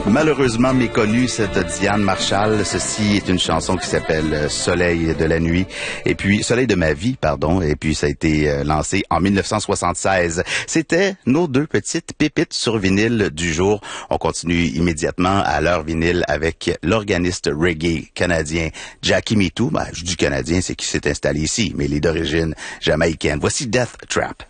Malheureusement méconnue, cette Diane Marshall. Ceci est une chanson qui s'appelle Soleil de la nuit. Et puis, Soleil de ma vie, pardon. Et puis, ça a été lancé en 1976. C'était nos deux petites pépites sur vinyle du jour. On continue immédiatement à l'heure vinyle avec l'organiste reggae canadien Jackie Mittoo. Je dis canadien, c'est qu'il s'est installé ici, mais il est d'origine jamaïcaine. Voici Death Trap.